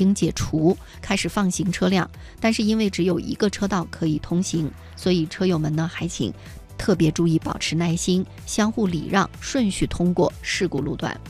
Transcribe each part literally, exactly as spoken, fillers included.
经解除，开始放行车辆。但是因为只有一个车道可以通行，所以车友们呢还请特别注意保持耐心，相互礼让，顺序通过事故路段。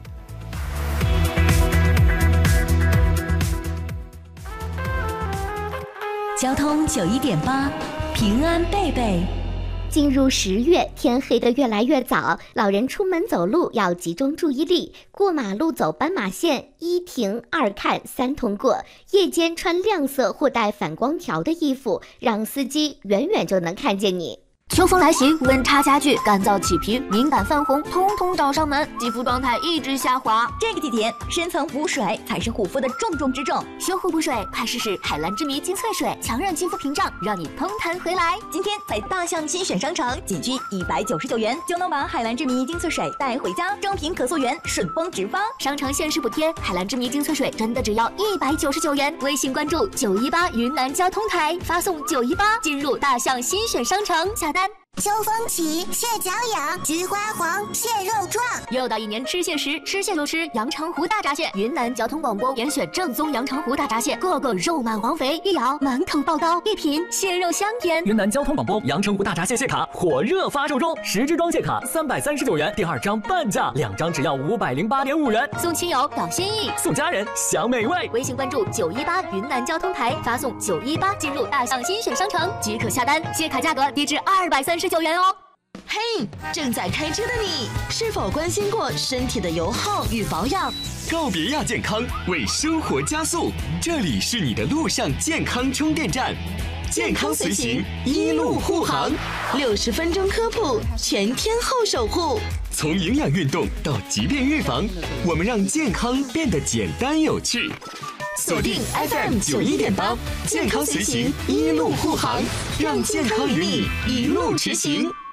交通九一点八，平安贝贝。 进入十月，天黑得越来越早，老人出门走路要集中注意力，过马路走斑马线，一停二看三通过。夜间穿亮色或带反光条的衣服，让司机远远就能看见你。 秋风来袭，温差加剧，干燥起皮、敏感泛红，通通找上门，肌肤状态一直下滑。 这个季节，深层补水才是护肤的重中之重。 修护补水，快试试海蓝之谜精粹水，强韧肌肤屏障，让你通弹回来。 今天在大象新选商城，仅需一百九十九元就能把海蓝之谜精粹水带回家，正品可溯源，顺丰直发。 商城限时补贴，海蓝之谜精粹水真的只要一百九十九元。微信关注九一八云南交通台，发送九一八进入大象新选商城下单。 秋风起，蟹脚痒，菊花黄，蟹肉壮。 又到一年吃蟹时，吃蟹就吃阳澄湖大闸蟹。云南交通广播严选正宗阳澄湖大闸蟹，个个肉满黄肥，一咬满口爆刀，一品蟹肉香甜。 云南交通广播阳澄湖大闸蟹蟹卡火热发售中，十支装蟹卡三百三十九元，第二张半价，两张只要五百零八点五元。 送亲友表心意， 送家人享美味。 微信关注九一八云南交通台，发送九一八进入大象新选商城即可下单，蟹卡价格低至二百三十九元哦。 嘿，正在开车的你，是否关心过身体的油耗与保养？ 告别亚健康，为生活加速，这里是你的路上健康充电站，健康随行，一路护航， 六十分钟科普，全天候守护。 从营养运动到疾病预防，我们让健康变得简单有趣。锁定 F M 九一点八，健康随行，一路护航，让健康与你一路驰行。